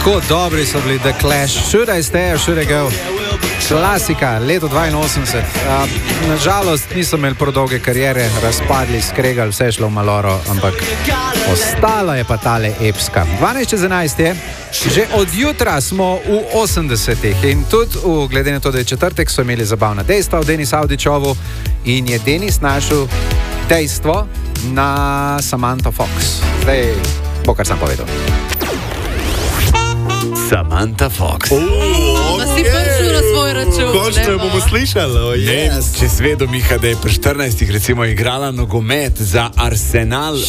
Kako dobri so bili The Clash, Should I Stay or Should I Go? Klasika, leto 82. Nažalost niso imeli prav dolge karijere, razpadli, skregali, vse je šlo v maloro, ampak ostala je pa tale epska. 12:11 je, že od jutra smo v 80-ih in tudi glede na to, da je četrtek, so imeli zabavna dejstva v Denis Avdićovu in je Denis našel dejstvo na Samantha Fox. Zdaj bo, kar sem povedal. Samantha Fox. Da si prišel na svoj račun. Končno jo bomo slišali. Če svedo Miha, da je pri 14 recimo igrala nogomet za Arsenal